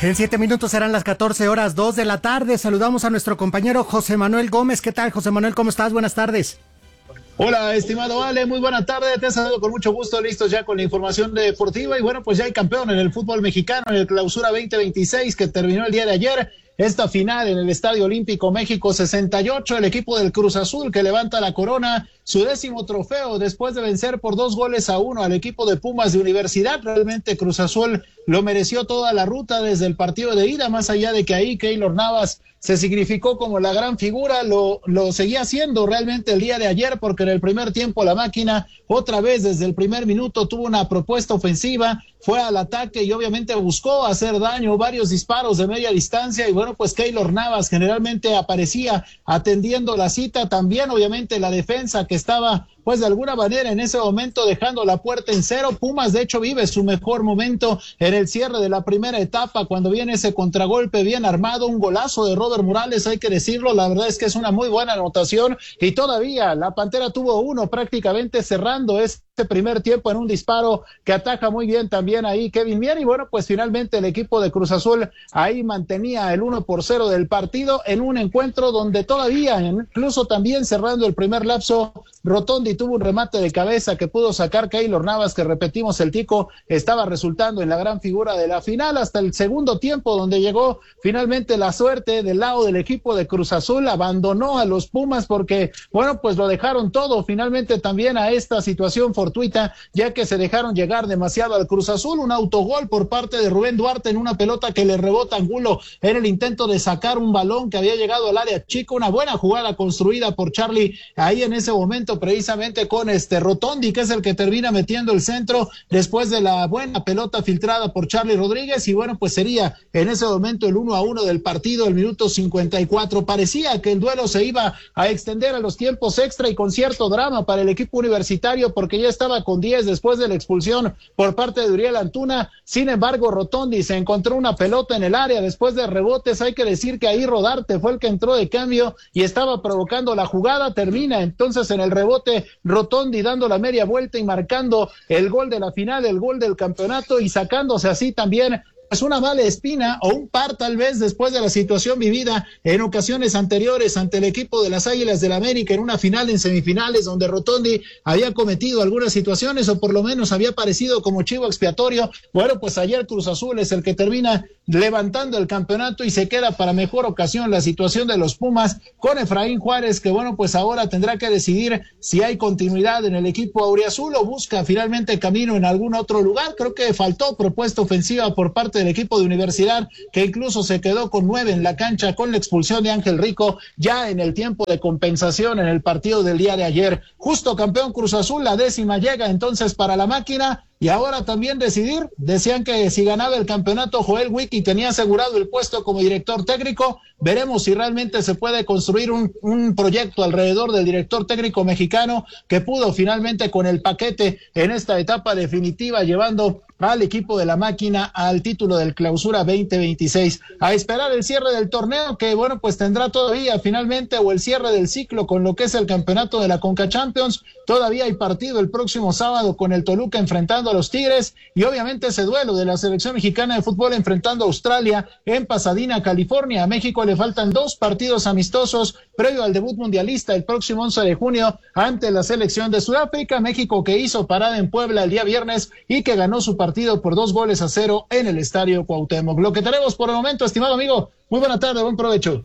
En 7 minutos serán las 14:02 de la tarde. Saludamos a nuestro compañero José Manuel Gómez. ¿Qué tal, José Manuel? ¿Cómo estás? Buenas tardes. Hola, estimado Ale, muy buena tarde, te saludo con mucho gusto, listos ya con la información deportiva y bueno, pues ya hay campeón en el fútbol mexicano en el Clausura 2026 que terminó el día de ayer. Esta final en el Estadio Olímpico México 68, el equipo del Cruz Azul que levanta la corona, su 10º trofeo después de vencer por 2-1 al equipo de Pumas de Universidad. Realmente Cruz Azul lo mereció toda la ruta desde el partido de ida, más allá de que ahí Keylor Navas se significó como la gran figura, lo seguía haciendo realmente el día de ayer, porque en el primer tiempo la máquina otra vez desde el primer minuto tuvo una propuesta ofensiva, fue al ataque y obviamente buscó hacer daño, varios disparos de media distancia y bueno, pues Keylor Navas generalmente aparecía atendiendo la cita, también obviamente la defensa que estaba pues de alguna manera en ese momento dejando la puerta en cero. Pumas de hecho vive su mejor momento en el cierre de la primera etapa cuando viene ese contragolpe bien armado, un golazo de Robert Morales, hay que decirlo, la verdad es que es una muy buena anotación y todavía la Pantera tuvo uno prácticamente cerrando este primer tiempo en un disparo que ataja muy bien también ahí Kevin Mier y bueno, pues finalmente el equipo de Cruz Azul ahí mantenía el 1-0 del partido en un encuentro donde todavía, incluso también cerrando el primer lapso, Rotondi tuvo un remate de cabeza que pudo sacar Keylor Navas, que repetimos, el tico estaba resultando en la gran figura de la final hasta el segundo tiempo donde llegó finalmente la suerte del lado del equipo de Cruz Azul, abandonó a los Pumas porque bueno, pues lo dejaron todo finalmente también a esta situación fortuita, ya que se dejaron llegar demasiado al Cruz Azul, un autogol por parte de Rubén Duarte en una pelota que le rebota a Angulo en el intento de sacar un balón que había llegado al área chica, una buena jugada construida por Charlie ahí en ese momento precisamente con Rotondi, que es el que termina metiendo el centro después de la buena pelota filtrada por Charlie Rodríguez y bueno, pues sería en ese momento el 1-1 del partido, el minuto 54, parecía que el duelo se iba a extender a los tiempos extra y con cierto drama para el equipo universitario porque ya estaba con 10 después de la expulsión por parte de Uriel Antuna, sin embargo Rotondi se encontró una pelota en el área después de rebotes, hay que decir que ahí Rodarte fue el que entró de cambio y estaba provocando la jugada, termina entonces en el rebote Rotondi dando la media vuelta y marcando el gol de la final, el gol del campeonato y sacándose así también pues una mala espina o un par tal vez después de la situación vivida en ocasiones anteriores ante el equipo de las Águilas del América en una final en semifinales donde Rotondi había cometido algunas situaciones o por lo menos había aparecido como chivo expiatorio. Bueno, pues ayer Cruz Azul es el que termina levantando el campeonato y se queda para mejor ocasión la situación de los Pumas con Efraín Juárez, que bueno, pues ahora tendrá que decidir si hay continuidad en el equipo auriazul o busca finalmente camino en algún otro lugar. Creo que faltó propuesta ofensiva por parte del equipo de Universidad, que incluso se quedó con 9 en la cancha con la expulsión de Ángel Rico ya en el tiempo de compensación en el partido del día de ayer. Justo campeón Cruz Azul, la 10ª llega entonces para la máquina. Y ahora también decidir, decían que si ganaba el campeonato Joel Wiki tenía asegurado el puesto como director técnico, veremos si realmente se puede construir un proyecto alrededor del director técnico mexicano que pudo finalmente con el paquete en esta etapa definitiva llevando al equipo de la máquina al título del Clausura 2026. A esperar el cierre del torneo que bueno, pues tendrá todavía finalmente o el cierre del ciclo con lo que es el campeonato de la Conca Champions. Todavía hay partido el próximo sábado con el Toluca enfrentando a los Tigres y obviamente ese duelo de la selección mexicana de fútbol enfrentando a Australia en Pasadena, California. A México le faltan 2 partidos amistosos previo al debut mundialista el próximo 11 de junio ante la selección de Sudáfrica. México que hizo parada en Puebla el día viernes y que ganó su partido por 2-0 en el Estadio Cuauhtémoc. Lo que tenemos por el momento, estimado amigo. Muy buena tarde, buen provecho.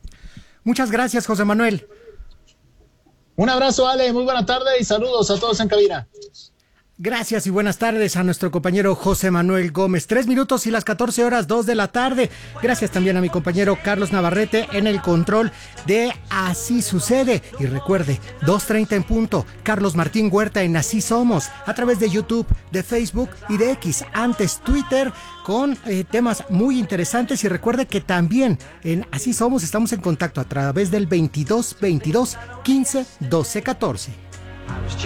Muchas gracias, José Manuel. Un abrazo, Ale, muy buena tarde y saludos a todos en cabina. Gracias y buenas tardes a nuestro compañero José Manuel Gómez. 3 minutos y las 14:02 de la tarde. Gracias también a mi compañero Carlos Navarrete en el control de Así Sucede. Y recuerde, 2:30 en punto, Carlos Martín Huerta en Así Somos, a través de YouTube, de Facebook y de X, antes Twitter, con temas muy interesantes. Y recuerde que también en Así Somos estamos en contacto a través del 22 22 15 12 14.